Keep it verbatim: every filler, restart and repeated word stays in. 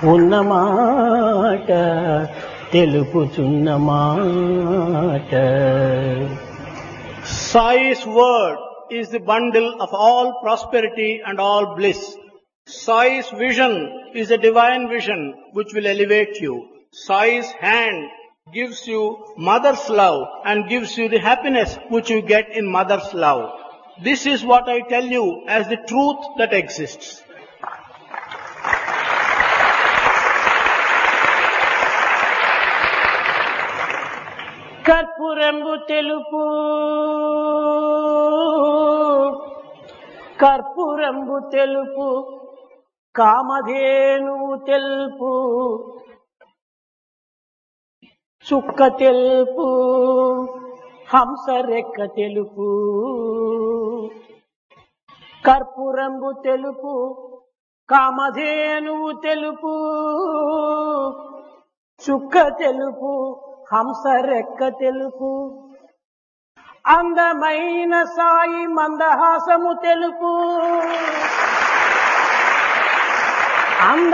ఉన్నమాట తెలుపుచున్న మాట. Sai's word is the bundle of all prosperity and all bliss. Sai's vision is a divine vision which will elevate you. Sai's hand gives you mother's love and gives you the happiness which you get in mother's love. This is what I tell you as the truth that exists. కర్పూరంబు తెలుపు కర్పూరంబు తెలుపు కామధేనువు తెలుపు చుక్క తెలుపు హంస రెక్క తెలుపు. కర్పూరంబు తెలుపు కామధేనువు తెలుపు చుక్క తెలుపు హంస రెక్క తెలుపు. అందమైన సాయి మందహాసము తెలుపు. అంద